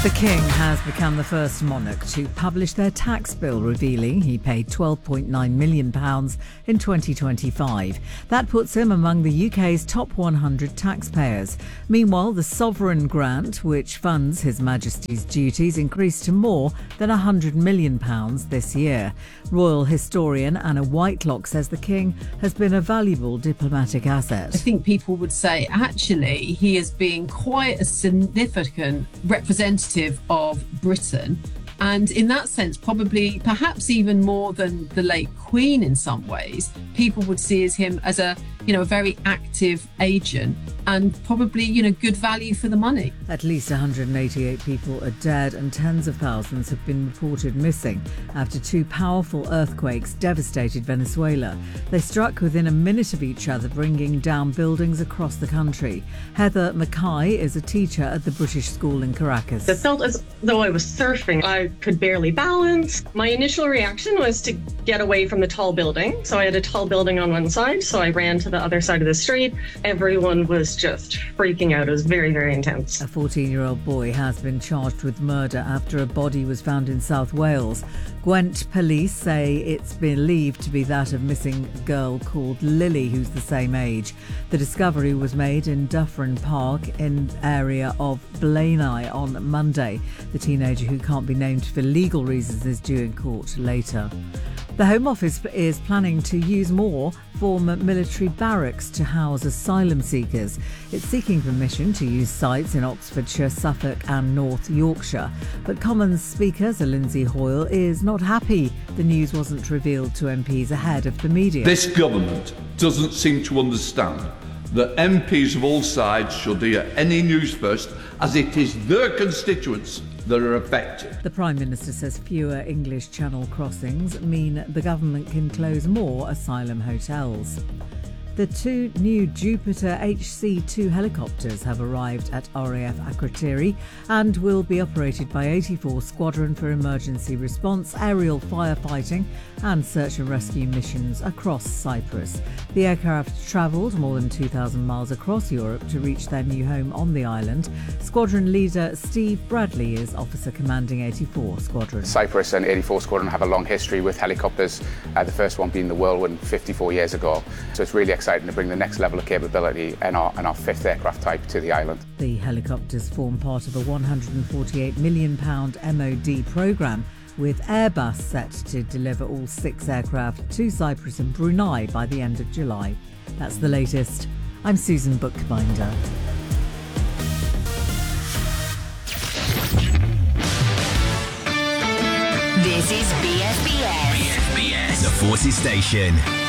The King has become the first monarch to publish their tax bill, revealing he paid £12.9 million in 2025. That puts him among the UK's top 100 taxpayers. Meanwhile, the sovereign grant, which funds His Majesty's duties, increased to more than £100 million this year. Royal historian Anna Whitelock says the King has been a valuable diplomatic asset. I think people would say, actually, he has been quite a significant representative of Britain, and in that sense probably perhaps even more than the late Queen in some ways. People would see him as a very active agent and probably good value for the money. At least 188 people are dead and tens of thousands have been reported missing after two powerful earthquakes devastated Venezuela. They struck within a minute of each other, bringing down buildings across the country. Heather Mackay is a teacher at the British School in Caracas. It felt as though I was surfing. I could barely balance. My initial reaction was to get away from the tall building. So I had a tall building on one side, so I ran to the other side of the street. Everyone was just freaking out. It was very, very intense. A 14-year-old boy has been charged with murder after a body was found in South Wales. Gwent police say it's believed to be that of missing girl called Lily, who's the same age. The discovery was made in Dufferin Park in area of Blaenau on Monday. The teenager, who can't be named for legal reasons, is due in court later. The Home Office is planning to use more former military barracks to house asylum seekers. It's seeking permission to use sites in Oxfordshire, Suffolk and North Yorkshire. But Commons Speaker Sir Lindsay Hoyle is not happy the news wasn't revealed to MPs ahead of the media. This government doesn't seem to understand that MPs of all sides should hear any news first, as it is their constituents that are affected. The Prime Minister says fewer English Channel crossings mean the government can close more asylum hotels. The two new Jupiter HC-2 helicopters have arrived at RAF Akrotiri and will be operated by 84 Squadron for emergency response, aerial firefighting and search and rescue missions across Cyprus. The aircraft travelled more than 2,000 miles across Europe to reach their new home on the island. Squadron leader Steve Bradley is officer commanding 84 Squadron. Cyprus and 84 Squadron have a long history with helicopters, the first one being the Whirlwind 54 years ago. So it's really exciting to bring the next level of capability and our fifth aircraft type to the island. The helicopters form part of a £148 million MOD programme, with Airbus set to deliver all 6 aircraft to Cyprus and Brunei by the end of July. That's the latest. I'm Susan Bookbinder. This is BFBS. The Forces Station.